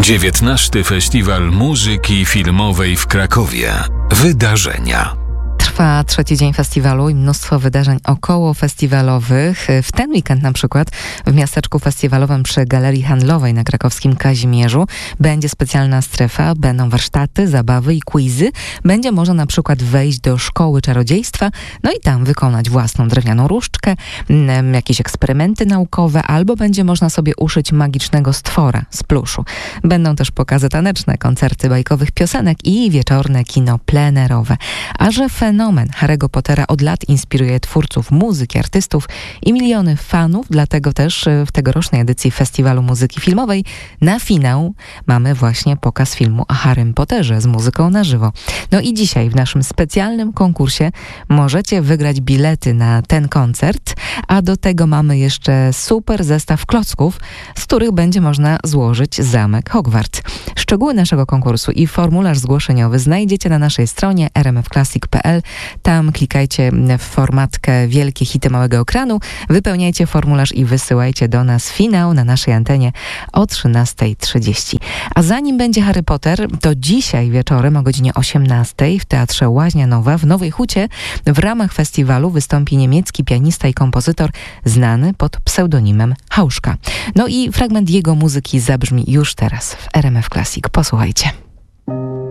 XIX Festiwal Muzyki Filmowej w Krakowie. Wydarzenia. Trwa trzeci dzień festiwalu i mnóstwo wydarzeń okołofestiwalowych. W ten weekend na przykład w miasteczku festiwalowym przy Galerii Handlowej na krakowskim Kazimierzu będzie specjalna strefa, będą warsztaty, zabawy i quizy. Będzie można na przykład wejść do szkoły czarodziejstwa, no i tam wykonać własną drewnianą różdżkę, jakieś eksperymenty naukowe, albo będzie można sobie uszyć magicznego stwora z pluszu. Będą też pokazy taneczne, koncerty bajkowych piosenek i wieczorne kino plenerowe. A że fenomen Harry'ego Pottera od lat inspiruje twórców muzyki, artystów i miliony fanów, dlatego też w tegorocznej edycji Festiwalu Muzyki Filmowej na finał mamy właśnie pokaz filmu o Harrym Potterze z muzyką na żywo. No i dzisiaj w naszym specjalnym konkursie możecie wygrać bilety na ten koncert, a do tego mamy jeszcze super zestaw klocków, z których będzie można złożyć zamek Hogwart. Szczegóły naszego konkursu i formularz zgłoszeniowy znajdziecie na naszej stronie rmfclassic.pl. Tam klikajcie w formatkę Wielkie hity małego ekranu, wypełniajcie formularz i wysyłajcie do nas finał na naszej antenie o 13:30. A zanim będzie Harry Potter, to dzisiaj wieczorem o godzinie 18:00 w Teatrze Łaźnia Nowa w Nowej Hucie w ramach festiwalu wystąpi niemiecki pianista i kompozytor znany pod pseudonimem Hauszka. No i fragment jego muzyki zabrzmi już teraz w RMF Classic. Posłuchajcie.